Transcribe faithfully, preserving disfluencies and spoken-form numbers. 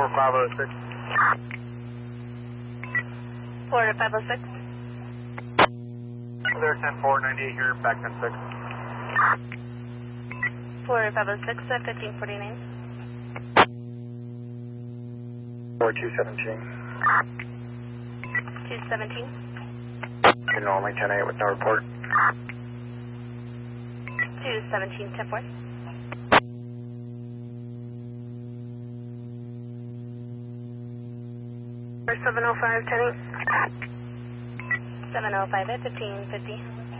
four five oh six. Florida five oh six. There, ten four ninety-eight here, back ten six. Florida five oh six at fifteen forty-nine. four two seventeen. two seventeen. You know, only ten eight with no report. two seventeen, ten four. seven oh five, ten eight. seven oh five at fifteen fifty.